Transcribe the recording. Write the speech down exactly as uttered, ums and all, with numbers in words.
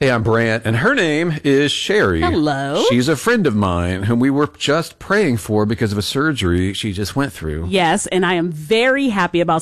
Hey, I'm Brant, and her name is Sherry. Hello. She's a friend of mine whom we were just praying for because of a surgery she just went through. Yes, and I am very happy about